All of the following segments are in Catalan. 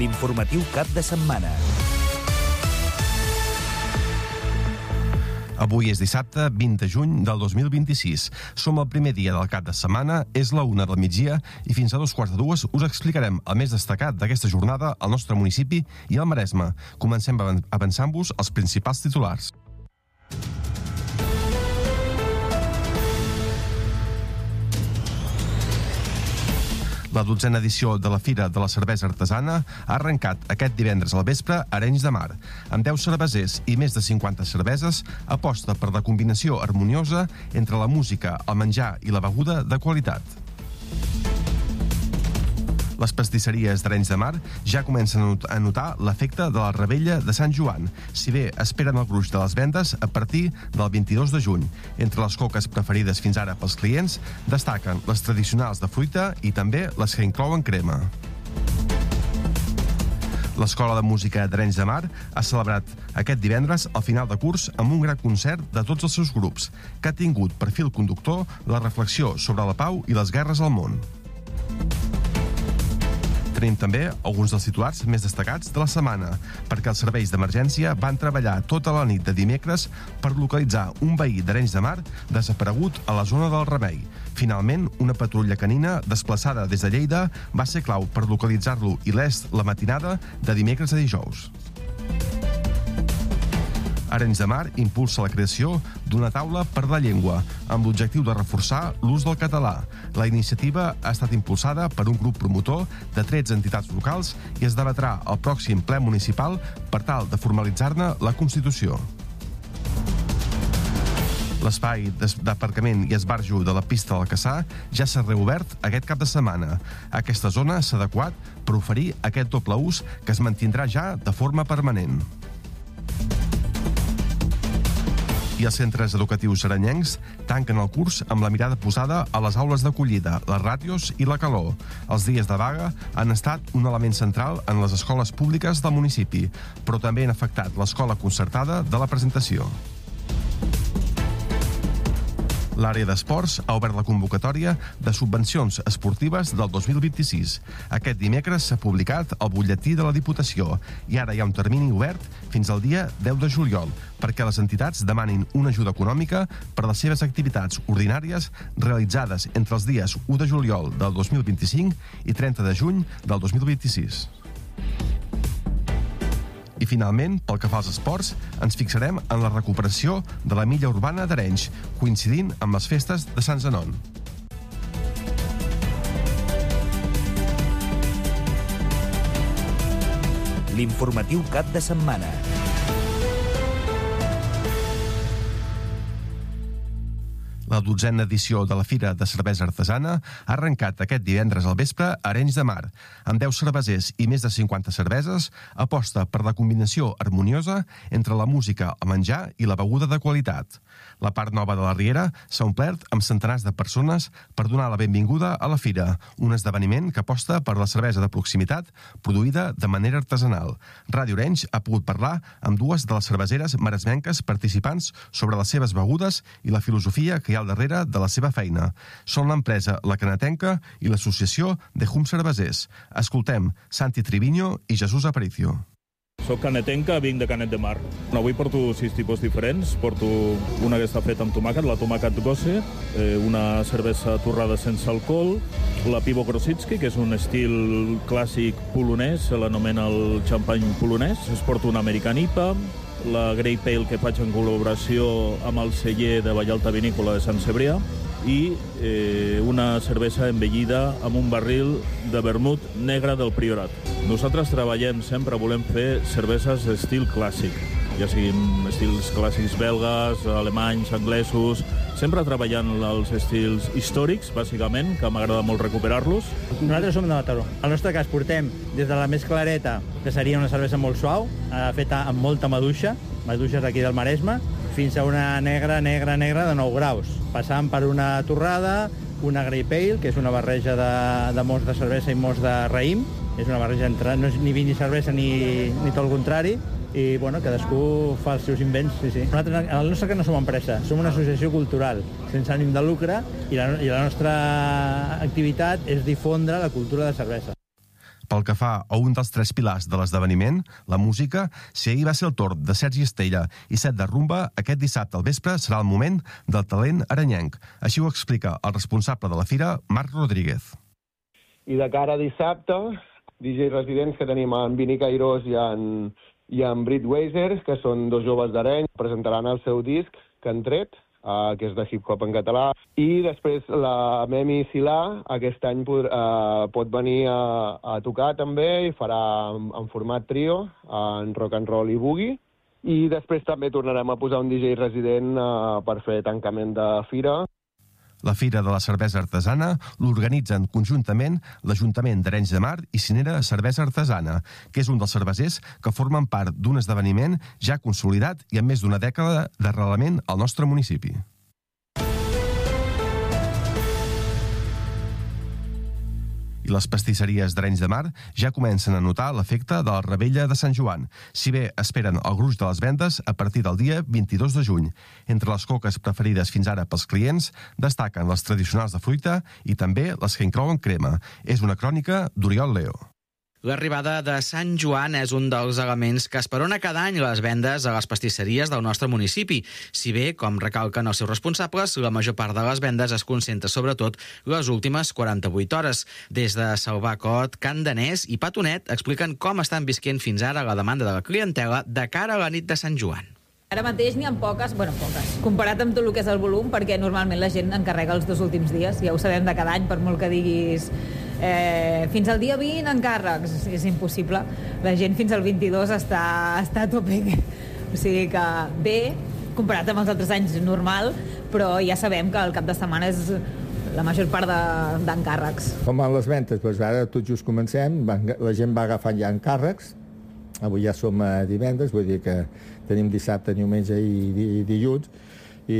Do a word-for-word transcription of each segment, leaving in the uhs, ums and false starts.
L'informatiu cap de setmana. Avui és dissabte, vint de juny del dos mil vint-i-sis. Som el primer dia del cap de setmana, és la una del migdia i fins a dos quarts de dues us explicarem el més destacat d'aquesta jornada al nostre municipi i al Maresme. Comencem avançant-vos els principals titulars. La dotzena edició de la Fira de la Cervesa Artesana ha arrencat aquest divendres al vespre a Arenys de Mar. Amb deu cervesers i més de cinquanta cerveses, aposta per la combinació harmoniosa entre la música, el menjar i la beguda de qualitat. Les pastisseries d'Arenys de Mar ja comencen a notar l'efecte de la Rebella de Sant Joan, si bé esperen el gruix de les vendes a partir del vint-i-dos de juny. Entre les coques preferides fins ara pels clients destaquen les tradicionals de fruita i també les que inclouen crema. L'Escola de Música d'Arenys de Mar ha celebrat aquest divendres el final de curs amb un gran concert de tots els seus grups, que ha tingut per fil conductor la reflexió sobre la pau i les guerres al món. Tenim també alguns dels titulars més destacats de la setmana, perquè els serveis d'emergència van treballar tota la nit de dimecres per localitzar un veí d'Arenys de Mar desaparegut a la zona del Remei. Finalment, una patrulla canina desplaçada des de Lleida va ser clau per localitzar-lo il·lès la matinada de dimecres a dijous. Arenys de Mar impulsa la creació d'una taula per la llengua, amb l'objectiu de reforçar l'ús del català. La iniciativa ha estat impulsada per un grup promotor de tretze entitats locals i es debatrà al pròxim ple municipal per tal de formalitzar-ne la Constitució. L'espai d'aparcament i esbarjo de la pista del Caçà ja s'ha reobert aquest cap de setmana. Aquesta zona s'ha adequat per oferir aquest doble ús que es mantindrà ja de forma permanent. I els centres educatius arenyencs tanquen el curs amb la mirada posada a les aules d'acollida, les ràtios i la calor. Els dies de vaga han estat un element central en les escoles públiques del municipi, però també han afectat l'escola concertada de la presentació. L'àrea d'esports ha obert la convocatòria de subvencions esportives del dos mil vint-i-sis. Aquest dimecres s'ha publicat el butlletí de la Diputació i ara hi ha un termini obert fins al dia deu de juliol perquè les entitats demanin una ajuda econòmica per a les seves activitats ordinàries realitzades entre els dies u de juliol del dos mil vint-i-cinc i trenta de juny del dos mil vint-i-sis. I finalment, pel que fa als esports, ens fixarem en la recuperació de la milla urbana d'Arenys, coincidint amb les festes de Sant Zenon. L'informatiu cap de setmana. La dotzena edició de la Fira de Cervesa Artesana ha arrencat aquest divendres al vespre a Arenys de Mar. Amb deu cervesers i més de cinquanta cerveses, aposta per la combinació harmoniosa entre la música, el menjar i la beguda de qualitat. La part nova de la Riera s'ha omplert amb centenars de persones per donar la benvinguda a la Fira, un esdeveniment que aposta per la cervesa de proximitat produïda de manera artesanal. Ràdio Arenys ha pogut parlar amb dues de les cerveseres maresmenques participants sobre les seves begudes i la filosofia que hi ha al darrere de la seva feina. Són l'empresa La Canetenca i l'associació de Hum Cervesers. Escoltem Santi Triviño i Jesús Aparicio. Soc canetenca, vinc de Canet de Mar. Avui porto sis tipus diferents. Porto una que està feta amb tomàquet, la tomàquet gosse, eh, una cervesa torrada sense alcohol, la Pivo Krosicki, que és un estil clàssic polonès, se l'anomena el xampany polonès. Es porto una American I P A, la Grey Pale que faig en col·laboració amb el celler de Vallalta Vinícola de Sant Cebrià i eh, una cervesa envellida amb un barril de vermut negre del Priorat. Nosaltres treballem sempre, volem fer cerveses d'estil clàssic, ja siguin estils clàssics belgues, alemanys, anglesos, sempre treballant els estils històrics, bàsicament, que m'agrada molt recuperar-los. Nosaltres som de Mataró. Al nostre cas portem des de la més clareta, que seria una cervesa molt suau, feta amb molta maduixa, maduixes d'aquí del Maresme, fins a una negra, negra, negra de nou graus, passant per una torrada, una Grey Pale, que és una barreja de, de most de cervesa i most de raïm. És una barreja entre, no és ni vi ni cervesa ni, ni tot el contrari, i bueno, cadascú fa els seus invents, sí, sí. Nosaltres, el nostre que no som empresa, som una associació cultural sense ànim de lucre i la, i la nostra activitat és difondre la cultura de cervesa. Pel que fa a un dels tres pilars de l'esdeveniment, la música, si ahir va ser el torn de Sergi Estella i Set de Rumba, aquest dissabte al vespre serà el moment del talent aranyenc. Així ho explica el responsable de la fira, Marc Rodríguez. I de cara a dissabte, D J residents que tenim en Vini Cairós i en, i en Brit Weiser, que són dos joves d'Areny, presentaran el seu disc que han tret, Uh, que és de hip-hop en català, i després la Memi Silà aquest any pot, uh, pot venir a, a tocar també i farà en, en format trio, uh, en rock and roll i boogie, i després també tornarem a posar un D J resident uh, per fer tancament de fira. La Fira de la Cervesa Artesana l'organitzen conjuntament l'Ajuntament d'Arenys de Mar i Cinera Cervesa Artesana, que és un dels cervesers que formen part d'un esdeveniment ja consolidat i amb més d'una dècada d'arrelament al nostre municipi. I les pastisseries d'Arenys de Mar ja comencen a notar l'efecte de la Revetlla de Sant Joan, si bé esperen el gruix de les vendes a partir del dia vint-i-dos de juny. Entre les coques preferides fins ara pels clients destaquen les tradicionals de fruita i també les que inclouen crema. És una crònica d'Oriol Leo. L'arribada de Sant Joan és un dels elements que esperona cada any les vendes a les pastisseries del nostre municipi. Si bé, com recalquen els seus responsables, la major part de les vendes es concentra sobretot les últimes quaranta-vuit hores. Des de Salvacot, Can Danès i Patonet expliquen com estan visquent fins ara la demanda de la clientela de cara a la nit de Sant Joan. Ara mateix n'hi ha poques, bueno, poques, comparat amb tot el que és el volum, perquè normalment la gent encarrega els dos últims dies, ja ho sabem de cada any, per molt que diguis eh, fins al dia vint encàrrecs, és impossible. La gent fins al vint-i-dos està, està a tope, o sigui que bé, comparat amb els altres anys normal, però ja sabem que el cap de setmana és la major part d'encàrrecs. Com van les ventes? Doncs ara tot just comencem, la gent va agafant ja encàrrecs. Avui ja som a divendres, vull dir que tenim dissabte, diumenge i dilluns, i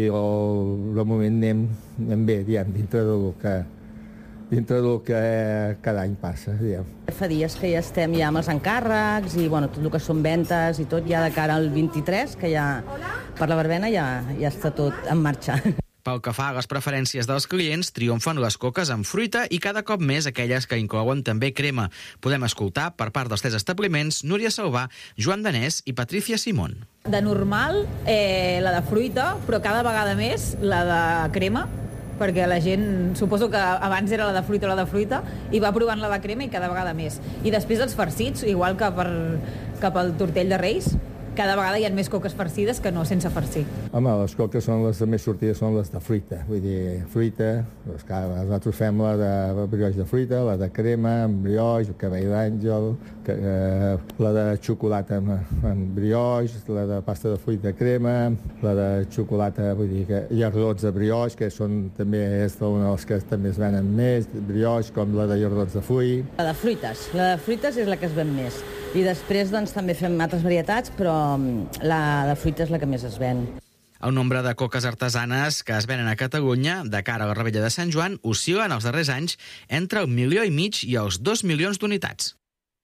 de moment anem, anem bé, diguem, dintre del que, dintre del que cada any passa, diguem. Fa dies que ja estem ja amb els encàrrecs i bueno, tot el que són ventes i tot ja de cara al vint-i-tres, que ja per la verbena ja, ja està tot en marxa. Pel que fa a les preferències dels clients, triomfen les coques amb fruita i cada cop més aquelles que inclouen també crema. Podem escoltar, per part dels tres establiments, Núria Salvà, Joan Danès i Patricia Simón. De normal, eh, la de fruita, però cada vegada més la de crema, perquè la gent, suposo que abans era la de fruita o la de fruita, i va provant la de crema i cada vegada més. I després els farcits, igual que per, cap al tortell de Reis, cada vegada hi ha més coques farcides que no sense farcir. Home, les coques són les més sortides són les de fruita. Vull dir, fruita, doncs, clar, nosaltres fem la de brioix de fruita, la de crema, amb brioix, el cabell d'àngel, que, eh, la de xocolata amb, amb brioix, la de pasta de fruita de crema, la de xocolata, vull dir, que llardons de brioix, que són també és una de les que també es venen més, brioix, com la de llardons de fruit. La de fruites. La de fruites és la que es ven més. I després doncs, també fem altres varietats, però la de fruita és la que més es ven. El nombre de coques artesanes que es venen a Catalunya de cara a la Revetlla de Sant Joan oscil·la en els darrers anys entre el milió i mig i els dos milions d'unitats.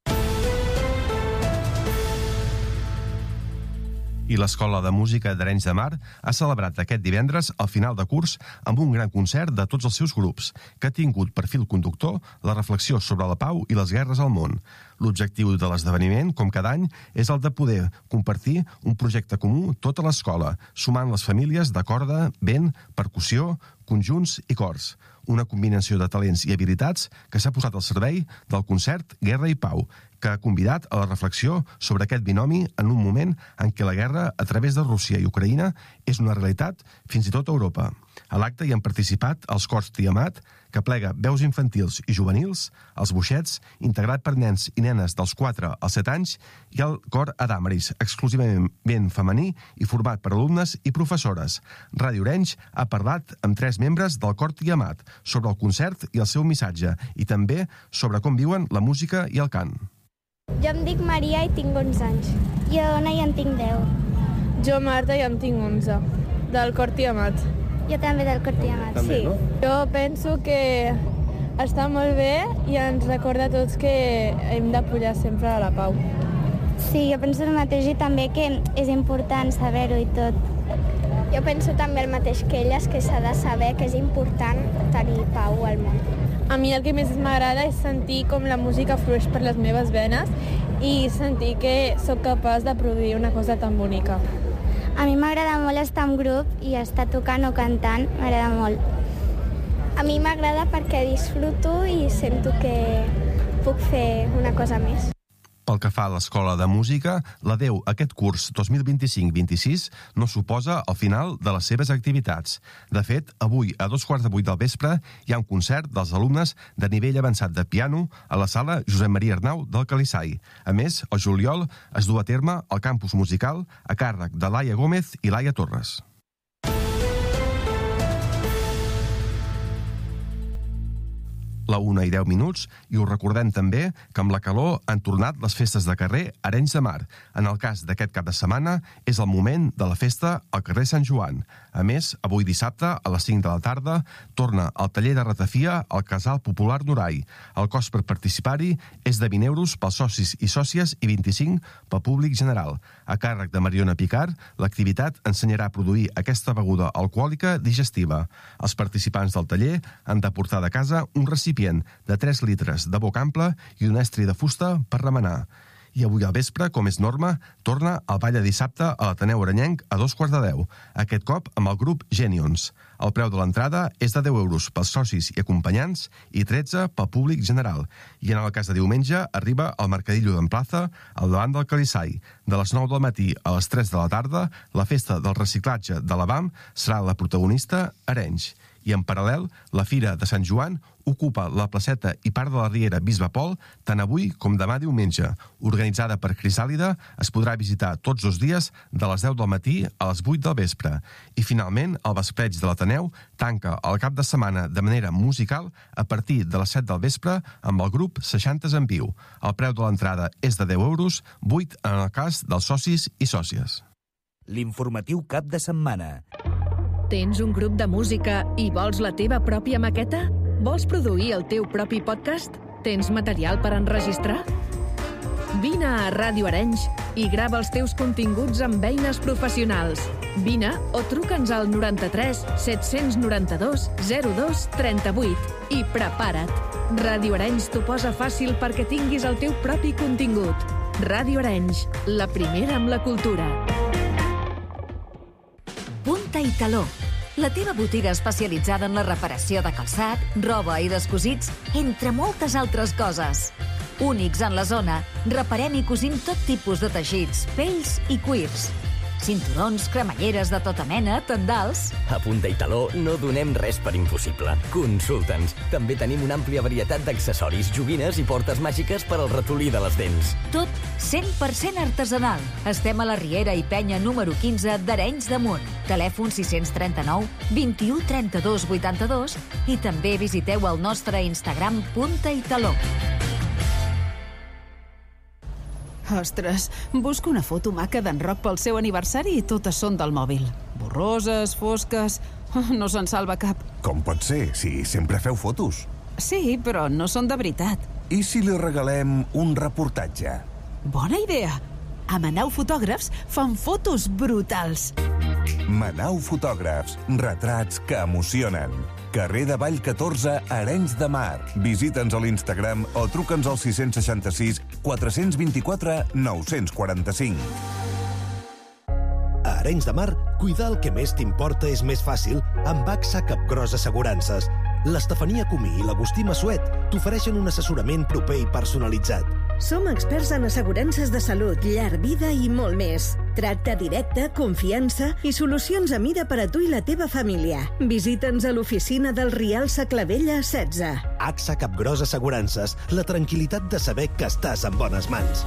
I l'Escola de Música d'Arenys de Mar ha celebrat aquest divendres el final de curs amb un gran concert de tots els seus grups, que ha tingut per fil conductor la reflexió sobre la pau i les guerres al món. L'objectiu de l'esdeveniment, com cada any, és el de poder compartir un projecte comú tota l'escola, sumant les famílies de corda, vent, percussió, conjunts i cors. Una combinació de talents i habilitats que s'ha posat al servei del concert Guerra i Pau, que ha convidat a la reflexió sobre aquest binomi en un moment en què la guerra a través de Rússia i Ucraïna és una realitat fins i tot a Europa. A l'acte hi han participat els cors Tiamat, que plega veus infantils i juvenils, els Boixets, integrat per nens i nenes dels quatre als set anys, i el cor Adàmeris, exclusivament femení i format per alumnes i professores. Ràdio Arenys ha parlat amb tres membres del cor Tiamat sobre el concert i el seu missatge, i també sobre com viuen la música i el cant. Jo em dic Maria i tinc onze anys. Jo, Ona, i en tinc deu. Jo, Marta, i en tinc onze. Del cor Tiamat. Jo també del cor Tiamat, sí. No? Jo penso que està molt bé i ens recorda a tots que hem d'apoyar sempre a la pau. Sí, jo penso el mateix i també que és important saber-ho i tot. Jo penso també el mateix que elles, que s'ha de saber que és important tenir pau al món. A mi el que més m'agrada és sentir com la música flueix per les meves venes i sentir que sóc capaç de produir una cosa tan bonica. A mi m'agrada molt estar en grup i estar tocant o cantant, m'agrada molt. A mi m'agrada perquè disfruto i sento que puc fer una cosa més. Pel que fa a l'Escola de Música, la D E U aquest curs dos mil vint-i-cinc vint-i-sis no suposa el final de les seves activitats. De fet, avui a dos quarts de vuit del vespre hi ha un concert dels alumnes de nivell avançat de piano a la sala Josep Maria Arnau del Calissai. A més, el juliol es du a terme el campus musical a càrrec de Laia Gómez i Laia Torres. La una i deu minuts, i us recordem també que amb la calor han tornat les festes de carrer a Arenys de Mar. En el cas d'aquest cap de setmana, és el moment de la festa al carrer Sant Joan. A més, avui dissabte, a les cinc de la tarda, torna el taller de ratafia al Casal Popular Norai. El cost per participar-hi és de vint euros pels socis i sòcies i vint-i-cinc pel públic general. A càrrec de Mariona Picard, l'activitat ensenyarà a produir aquesta beguda alcohòlica digestiva. Els participants del taller han de portar de casa un recipient de tres litres de boc ample i un estri de fusta per remenar. I avui al vespre, com és norma, torna el ball de dissabte a l'Ateneu Arenyenc a dos quarts de deu, aquest cop amb el grup Genions. El preu de l'entrada és de deu euros pels socis i acompanyants i tretze pel públic general. I en el cas de diumenge arriba al Mercadillo d'Emplaza al davant del Calissai. De les nou del matí a les tres de la tarda, la festa del reciclatge de l'A B A M serà la protagonista a Arenys. I en paral·lel, la Fira de Sant Joan ocupa la placeta i part de la Riera Bisbe Pol tant avui com demà diumenge. Organitzada per Crisàlida, es podrà visitar tots els dies de les deu del matí a les vuit del vespre. I finalment, el Vespreig de l'Ateneu tanca el cap de setmana de manera musical a partir de les set del vespre amb el grup seixanta en viu. El preu de l'entrada és de deu euros, vuit en el cas dels socis i sòcies. L'informatiu cap de setmana. Tens un grup de música i vols la teva pròpia maqueta? Vols produir el teu propi podcast? Tens material per enregistrar? Vine a Ràdio Arenys i grava els teus continguts amb eines professionals. Vine o truca'ns al noranta-tres set-cents noranta-dos zero dos trenta-vuit i prepara't. Ràdio Arenys t'ho posa fàcil perquè tinguis el teu propi contingut. Ràdio Arenys, la primera amb la cultura. Punta i Taló, la teva botiga especialitzada en la reparació de calçat, roba i descosits, entre moltes altres coses. Únics en la zona, reparem i cosim tot tipus de teixits, pells i cuirs. Cinturons, cremalleres de tota mena, tendals... A Punta i Taló no donem res per impossible. Consulta'ns. També tenim una àmplia varietat d'accessoris, joguines i portes màgiques per al ratolí de les dents. Tot cent per cent artesanal. Estem a la Riera i Penya número quinze d'Arenys de Munt. Telèfon sis cents trenta-nou vint-i-u trenta-dos vuitanta-dos i també visiteu el nostre Instagram Punta i Taló. Ostres, busco una foto maca d'en Roc pel seu aniversari i totes són del mòbil. Borroses, fosques... No se'n salva cap. Com pot ser, si sempre feu fotos? Sí, però no són de veritat. I si li regalem un reportatge? Bona idea! A Manau Fotògrafs fan fotos brutals. Manau Fotògrafs, retrats que emocionen. Carrer de Vall catorze, Arenys de Mar. Visita'ns a l'Instagram o truca'ns al sis seixanta-sis quatre vint-i-quatre nou quaranta-cinc. A Arenys de Mar, cuidar el que més t'importa és més fàcil amb A X A Capgros Assegurances. L'Estefania Comí i l'Agustí Massuet t'ofereixen un assessorament proper i personalitzat. Som experts en assegurances de salut, llar, vida i molt més. Tracte directe, confiança i solucions a mida per a tu i la teva família. Visita'ns a l'oficina del Rial Saclavella setze. A X A Capgros Assegurances, la tranquil·litat de saber que estàs en bones mans.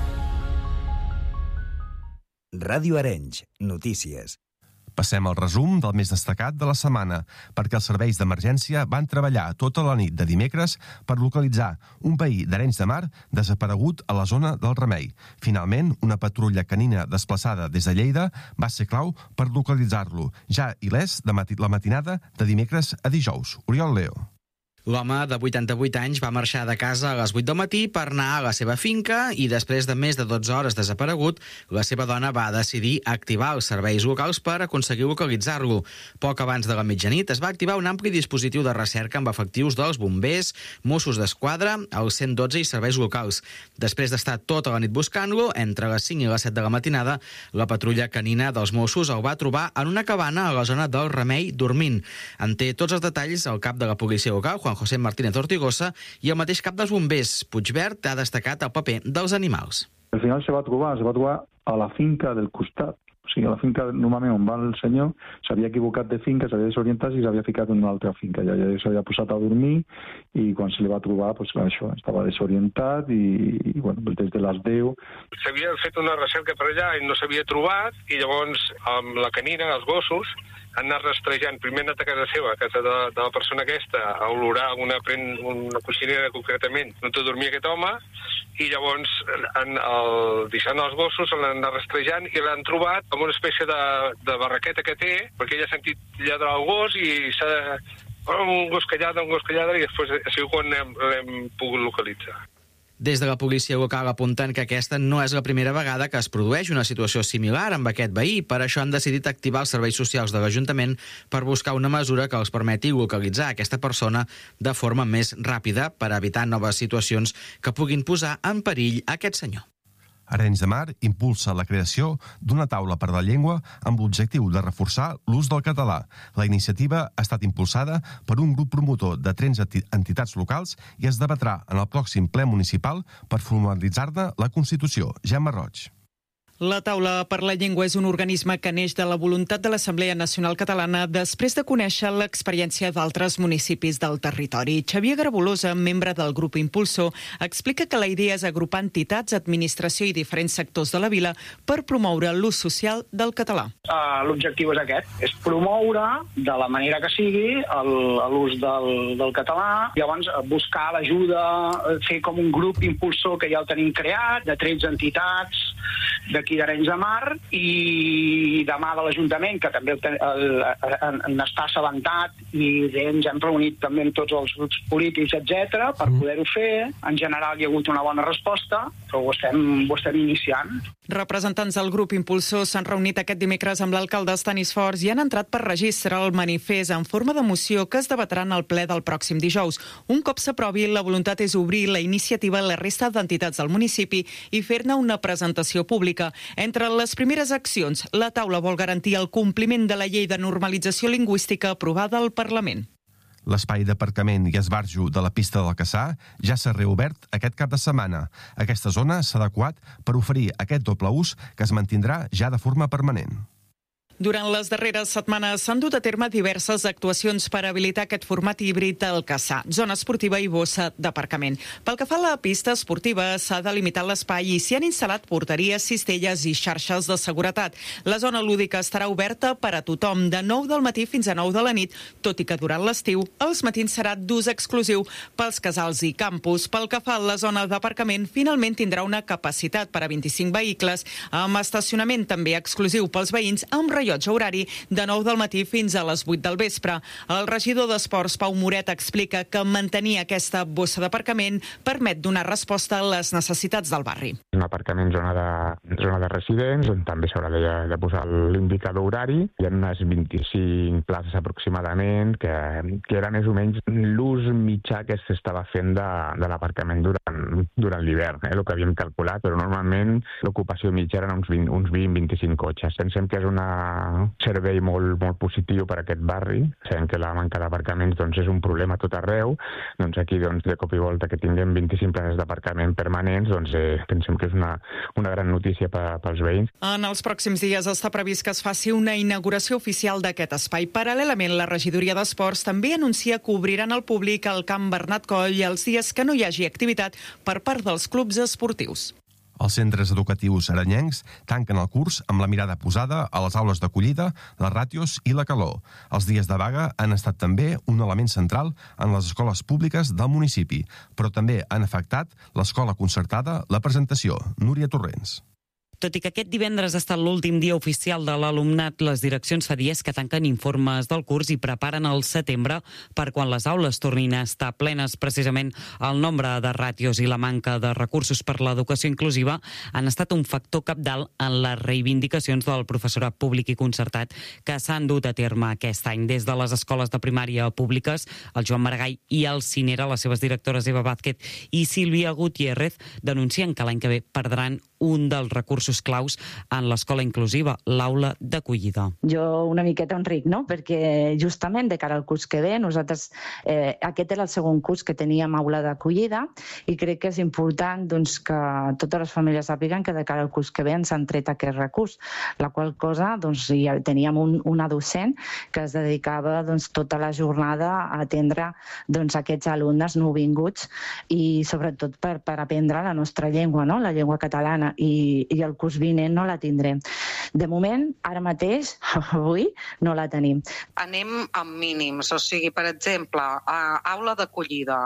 Ràdio Arenys, notícies. Passem al resum del més destacat de la setmana, perquè els serveis d'emergència van treballar tota la nit de dimecres per localitzar un veí d'Arenys de Mar desaparegut a la zona del Remei. Finalment, una patrulla canina desplaçada des de Lleida va ser clau per localitzar-lo, ja il·lès de mati- la matinada de dimecres a dijous. Oriol Leo. L'home de vuitanta-vuit anys va marxar de casa a les vuit del matí per anar a la seva finca i després de més de dotze hores desaparegut, la seva dona va decidir activar els serveis locals per aconseguir localitzar-lo. Poc abans de la mitjanit es va activar un ampli dispositiu de recerca amb efectius dels bombers, Mossos d'Esquadra, el cent dotze i serveis locals. Després d'estar tota la nit buscant-lo, entre les cinc i les set de la matinada, la patrulla canina dels Mossos el va trobar en una cabana a la zona del Remei dormint. En té tots els detalls el cap de la policia local, Juan José Martínez Ortigosa, i el mateix cap dels bombers, Puigvert, ha destacat el paper dels animals. Al final se va trobar, se va trobar a la finca del costat. O sigui, a la finca, normalment on va el senyor, s'havia equivocat de finca, s'havia desorientat i s'havia ficat en una altra finca. Ja, ja s'havia posat a dormir i quan se li va trobar, doncs, això, estava desorientat i, i bueno, des de les deu... S'havia fet una recerca per allà i no s'havia trobat i llavors amb la canina, els gossos, han anat rastrejant, primer han anat a casa seva, a casa de, de la persona aquesta, a olorar una, una coixinera concretament, on dormia aquest home, i llavors, en el, deixant els gossos, l'han anat rastrejant i l'han trobat amb una espècie de, de barraqueta que té, perquè ella ha sentit lladrar el gos i s'ha de... un gos que lladra, un gos que lladra, i després ha sigut quan l'hem pogut localitzar. Des de la policia local apunten que aquesta no és la primera vegada que es produeix una situació similar amb aquest veí. Per això han decidit activar els serveis socials de l'Ajuntament per buscar una mesura que els permeti localitzar aquesta persona de forma més ràpida per evitar noves situacions que puguin posar en perill aquest senyor. Arenys de Mar impulsa la creació d'una taula per la llengua amb l'objectiu de reforçar l'ús del català. La iniciativa ha estat impulsada per un grup promotor de tretze entitats locals i es debatrà en el pròxim ple municipal per formalitzar-ne la Constitució. Gemma Roig. La Taula per la Llengua és un organisme que neix de la voluntat de l'Assemblea Nacional Catalana després de conèixer l'experiència d'altres municipis del territori. Xavier Garabolosa, membre del grup impulsor, explica que la idea és agrupar entitats, administració i diferents sectors de la vila per promoure l'ús social del català. Uh, L'objectiu és aquest, és promoure de la manera que sigui l'ús del, del català, llavors buscar l'ajuda, fer com un grup impulsor que ja el tenim creat, de tretze entitats, d'aquí d'Arenys de Mar, i demà de l'Ajuntament, que també n'està assabentat, i ens hem reunit també amb tots els grups polítics, etcètera, per poder-ho fer. En general hi ha hagut una bona resposta, però ho estem, ho estem iniciant. Representants del grup impulsor s'han reunit aquest dimecres amb l'alcalde Estanis Forts i han entrat per registrar el manifest en forma de moció que es debatrà en el ple del pròxim dijous. Un cop s'aprovi, la voluntat és obrir la iniciativa a la resta d'entitats del municipi i fer-ne una presentació pública. Entre les primeres accions, la taula vol garantir el compliment de la llei de normalització lingüística aprovada al Parlament. L'espai d'aparcament i esbarjo de la pista del Cassà ja s'ha reobert aquest cap de setmana. Aquesta zona s'ha adequat per oferir aquest doble ús que es mantindrà ja de forma permanent. Durant les darreres setmanes s'han dut a terme diverses actuacions per habilitar aquest format híbrid al Cassà, zona esportiva i bossa d'aparcament. Pel que fa a la pista esportiva, s'ha delimitat l'espai i s'hi han instal·lat porteries, cistelles i xarxes de seguretat. La zona lúdica estarà oberta per a tothom de nou del matí fins a nou de la nit, tot i que durant l'estiu els matins serà d'ús exclusiu pels casals i campus. Pel que fa a la zona d'aparcament, finalment tindrà una capacitat per a vint-i-cinc vehicles, amb estacionament també exclusiu pels veïns, amb rellotge horari de nou del matí fins a les vuit del vespre. El regidor d'Esports, Pau Moret, explica que mantenir aquesta bossa d'aparcament permet donar resposta a les necessitats del barri. Un aparcament zona de, zona de residents, on també s'haurà de, de posar l'indicador horari. Hi ha unes vint-i-cinc places aproximadament, que, que era més o menys l'ús mitjà que s'estava fent de, de l'aparcament durant, durant l'hivern, eh, el que havíem calculat, però normalment l'ocupació mitja eren uns vint a vint-i-cinc cotxes. Pensem que és una servei molt, molt positiu per a aquest barri. Sabem que la manca d'aparcaments doncs, és un problema a tot arreu. Doncs aquí, doncs, de cop i volta, que tinguem vint-i-cinc places d'aparcament permanents, doncs, eh, pensem que és una, una gran notícia per, pels veïns. En els pròxims dies està previst que es faci una inauguració oficial d'aquest espai. Paral·lelament, la regidoria d'Esports també anuncia que obriran al públic el camp Bernat Coll els dies que no hi hagi activitat per part dels clubs esportius. Els centres educatius arenyencs tanquen el curs amb la mirada posada a les aules d'acollida, les ràtios i la calor. Els dies de vaga han estat també un element central en les escoles públiques del municipi, però també han afectat l'escola concertada la presentació. Núria Torrents. Tot i que aquest divendres ha estat l'últim dia oficial de l'alumnat, les direccions fa dies que tanquen informes del curs i preparen el setembre per quan les aules tornin a estar plenes. Precisament el nombre de ràtios i la manca de recursos per l'educació inclusiva han estat un factor cabdal en les reivindicacions del professorat públic i concertat que s'han dut a terme aquest any. Des de les escoles de primària públiques, el Joan Maragall i el Cinera, les seves directores Eva Vázquez i Sílvia Gutiérrez, denuncien que l'any que ve perdran un dels recursos claus en l'escola inclusiva, l'aula d'acollida. Jo una miqueta enric, no? Perquè justament de cara al curs que ve, nosaltres, eh, aquest era el segon curs que teníem aula d'acollida i crec que és important doncs, que totes les famílies sàpiguen que de cara al curs que ve ens han tret aquest recurs, la qual cosa doncs, ja teníem un, una docent que es dedicava doncs, tota la jornada a atendre doncs, aquests alumnes nouvinguts i sobretot per, per aprendre la nostra llengua, no? La llengua catalana, i, i el curs vinent no la tindrem. De moment, ara mateix, avui, no la tenim. Anem amb mínims, o sigui, per exemple, a aula d'acollida.